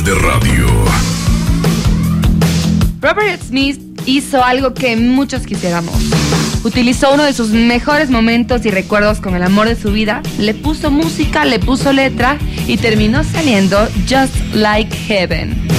de radio. Robert Smith hizo algo que muchos quisiéramos. Utilizó uno de sus mejores momentos y recuerdos con el amor de su vida, le puso música, le puso letra y terminó saliendo Just Like Heaven.